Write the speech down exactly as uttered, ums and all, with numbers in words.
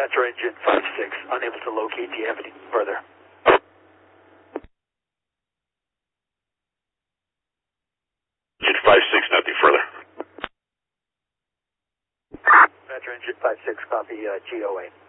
Metro Engine five six, unable to locate. Do you have any further? Engine five six, nothing further. Metro Engine five six, copy, uh, G O A.